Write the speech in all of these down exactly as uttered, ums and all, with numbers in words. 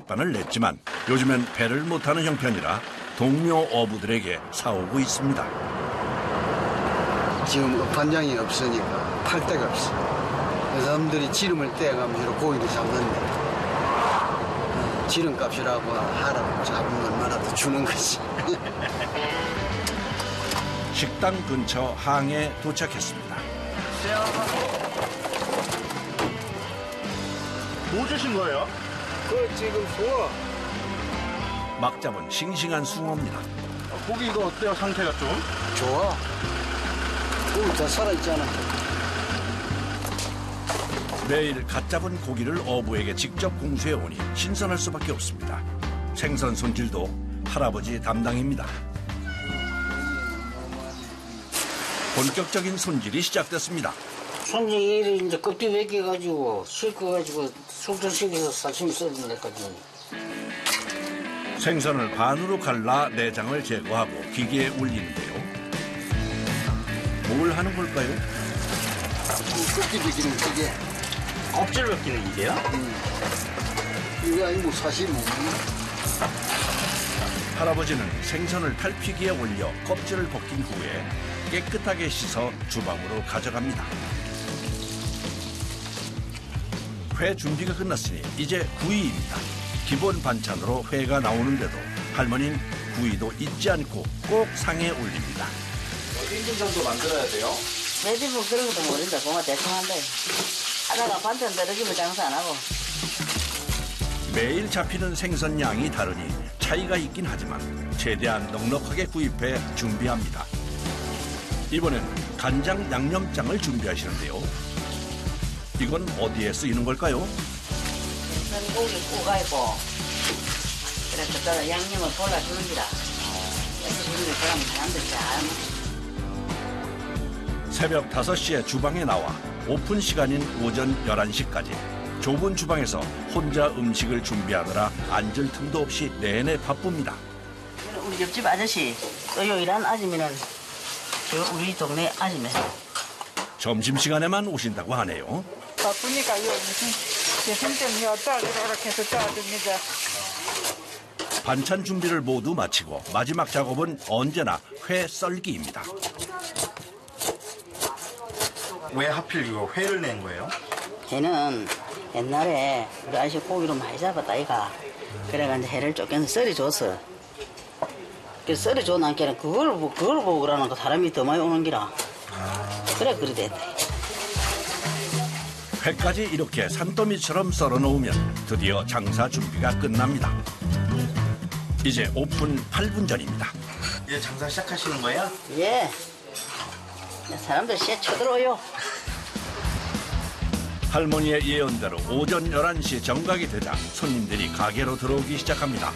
백반을 냈지만 요즘엔 배를 못하는 형편이라 동료 어부들에게 사오고 있습니다. 지금 업판장이 없으니까 팔 데가 없어. 여자분들이 지름을 떼가면 이렇게 고기를 잡는데 지름값이라고 하라고 잡으면 얼마나 더 주는 거지. 식당 근처 항에 도착했습니다. 뭐 주신 거예요? 그 지금 숭어. 막 잡은 싱싱한 숭어입니다. 고기가 어때요? 상태가 좀? 좋아. 고기 다 살아있잖아. 매일 갓 잡은 고기를 어부에게 직접 공수해 오니 신선할 수밖에 없습니다. 생선 손질도 할아버지 담당입니다. 본격적인 손질이 시작됐습니다. 손질이 이제 껍질 벗겨가지고 씻어가지고 숙주식에서 사심 써준 데까지. 생선을 반으로 갈라 내장을 제거하고 기계에 올리는데요. 뭘 하는 걸까요? 껍질 벗기는 기계. 껍질 벗기는 이게요? 음. 이게 아니고 사실 뭐. 할아버지는 생선을 탈피기에 올려 껍질을 벗긴 후에 깨끗하게 씻어 주방으로 가져갑니다. 회 준비가 끝났으니 이제 구이입니다. 기본 반찬으로 회가 나오는데도 할머니는 구이도 잊지 않고 꼭 상에 올립니다. 몇 인분 정도 만들어야 돼요? 매집은 그런 것도 모른다. 그만 대충 한대. 하다가 반찬 떨어지면 장사 안 하고. 매일 잡히는 생선 양이 다르니 차이가 있긴 하지만 최대한 넉넉하게 구입해 준비합니다. 이번엔 간장 양념장을 준비하시는데요. 이건 어디에 쓰이는 걸까요? 고기 구가있고 그래서 또 양념을 골라주는 기라. 여기서 그러면 사람들 잘. 새벽 다섯 시에 주방에 나와 오픈 시간인 오전 열한 시까지 좁은 주방에서 혼자 음식을 준비하느라 앉을 틈도 없이 내내 바쁩니다. 우리 옆집 아저씨 또 요 일하는 아줌이는 저 우리 동네 아줌이. 점심시간에만 오신다고 하네요. 바쁘니까 요 무슨 제품 때문에 어쩌고 이렇게 해서 도와줍니다. 반찬 준비를 모두 마치고 마지막 작업은 언제나 회 썰기입니다. 왜 하필 이거 회를 낸 거예요? 걔는 옛날에 우리 아저씨 고기로 많이 잡았다 이가. 그래가지고 회를 쫓겨서 썰어줬어. 그래서 썰어줘 난 걔는 그걸 보고 그걸 보고 그러는 거 사람이 더 많이 오는 기라. 그래 그래 됐다. 회까지 이렇게 산더미처럼 썰어 놓으면 드디어 장사 준비가 끝납니다. 이제 오픈 팔 분 전입니다. 이제 장사 시작하시는 거예요? 예. 사람들 씨 쳐들어요. 할머니의 예언대로 오전 열한 시 정각이 되자 손님들이 가게로 들어오기 시작합니다.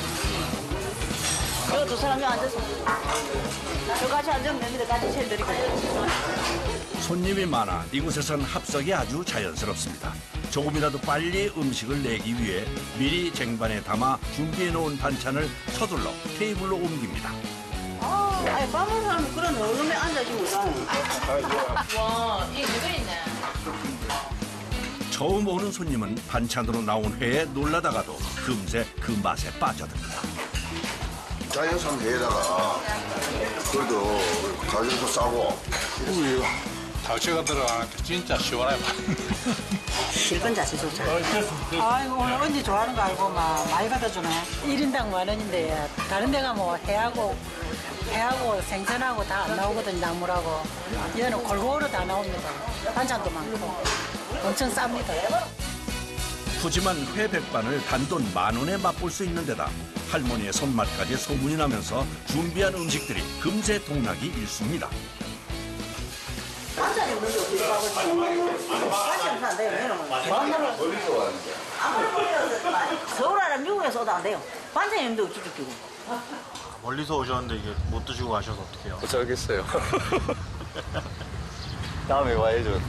저 두 사람이 앉아서 저 같이 앉으면 됩니다. 같이 채드리고. 손님이 많아 이곳에선 합석이 아주 자연스럽습니다. 조금이라도 빨리 음식을 내기 위해 미리 쟁반에 담아 준비해놓은 반찬을 서둘러 테이블로 옮깁니다. 아, 아니 밥 먹는 사람은 그런 얼음에 앉아주고 사는. 와, 이게 누구 있네. 처음 오는 손님은 반찬으로 나온 회에 놀라다가도 금세 그 맛에 빠져듭니다. 자연산 회에다가 그래도 가격도 싸고 우유 자체가 들어가니까 진짜 시원하게 실컷 자세 좋죠. 아이고 오늘 언니 좋아하는 거 알고 막 많이 갖다 주네. 일 인당 만 원인데 다른 데가 뭐 회하고 회하고 생선하고 다 안 나오거든. 나물하고 얘는 골고루 다 나옵니다. 반찬도 많고 엄청 쌉니다. 푸짐한 회 백반을 단돈 만 원에 맛볼 수 있는 데다 할머니의 손맛까지 소문이 나면서 준비한 음식들이 금세 동락이 일쑤입니다. 반찬이 없는데 어떻게 밥을 반찬 안 돼요. 얘는 어디서 왔는데? 서울 아니면 미국에서 오도 안 돼요. 반찬이 없는데 어찌 죽이고. 멀리서 오셨는데 이게 못 드시고 가셔서 어떡해요? 못 살겠어요. 다음에 와야죠.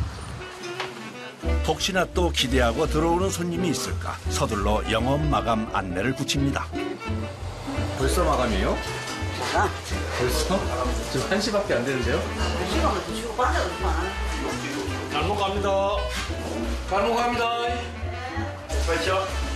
혹시나 또 기대하고 들어오는 손님이 있을까 서둘러 영업 마감 안내를 붙입니다. 벌써 마감이에요? 아, 벌써? 지금 한 시밖에 안 되는데요? 시간을 드시고 반찬을 주면 안 하네. 잘 먹갑니다. 잘 먹갑니다. 맛있죠?